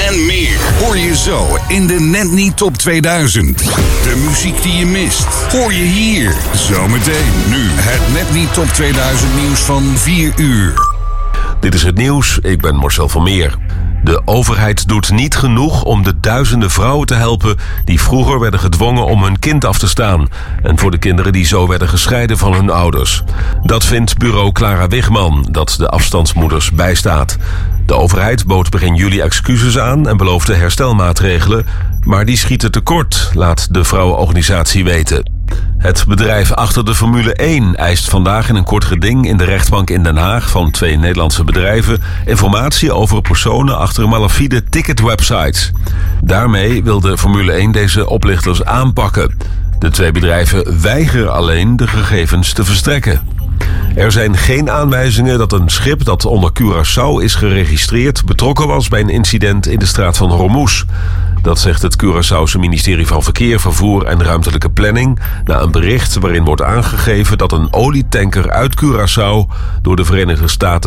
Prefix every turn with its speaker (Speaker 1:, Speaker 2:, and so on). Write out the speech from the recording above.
Speaker 1: en meer hoor je zo in de Net Niet Top 2000. De muziek die je mist, hoor je hier. Zometeen nu het Net Niet Top 2000 nieuws van 4 uur.
Speaker 2: Dit is het nieuws, ik ben Marcel van Meer. De overheid doet niet genoeg om de duizenden vrouwen te helpen die vroeger werden gedwongen om hun kind af te staan. En voor de kinderen die zo werden gescheiden van hun ouders. Dat vindt bureau Clara Wigman, dat de afstandsmoeders bijstaat. De overheid bood begin juli excuses aan en beloofde herstelmaatregelen. Maar die schieten tekort, laat de vrouwenorganisatie weten. Het bedrijf achter de Formule 1 eist vandaag in een kort geding in de rechtbank in Den Haag van 2 Nederlandse bedrijven informatie over personen achter malafide ticketwebsites. Daarmee wil de Formule 1 deze oplichters aanpakken. De 2 bedrijven weigeren alleen de gegevens te verstrekken. Er zijn geen aanwijzingen dat een schip dat onder Curaçao is geregistreerd betrokken was bij een incident in de straat van Hormuz. Dat zegt het Curaçaose ministerie van Verkeer, Vervoer en Ruimtelijke Planning na een bericht waarin wordt aangegeven dat een olietanker uit Curaçao door de Verenigde Staten